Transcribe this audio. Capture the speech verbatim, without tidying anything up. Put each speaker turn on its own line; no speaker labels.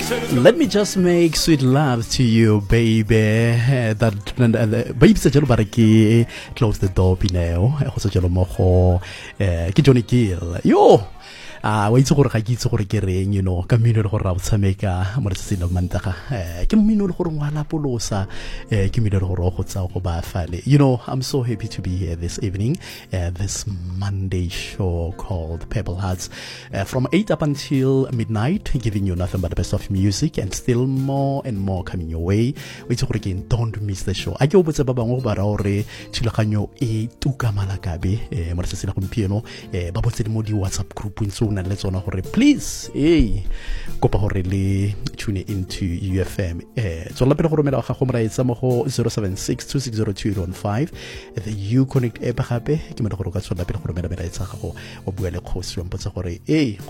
Let me just make sweet love to you, baby. Uh, that uh, baby sa jalo baraki close the door pineo. Go sa jalo mo go eh ke Johnny Gill. Yo. Ah, wa itse gore ga ke itse gore ke reng, you know, ka mmino le gore ra botshameka mo letsatsing la mantaga. Eh ke mmino le gore ngwa la polosa, eh ke mmino le gore go tsa go ba fale. You know, I'm so happy to be here this evening, uh, this Monday show called Purple Hearts, uh, from eight up until midnight, giving you nothing but the best of music and still more and more coming your way. Wa itse gore again, don't miss the show. A ke o botsa ba bangwe ba ra gore thulaganyo e tuka malakabe eh mo letsatsing la gompieno, eh ba botse mo di WhatsApp group ntse na le tsona gore please hey kopa gore le tune into U F M eh tsona pele go romela ga go molaetsa mo go zero seven six two six zero two eight one five the U Connect app gape ke mo gore ka tsona pele go romela melaetsa ga go o bua le kgosi wa mpotsa gore hey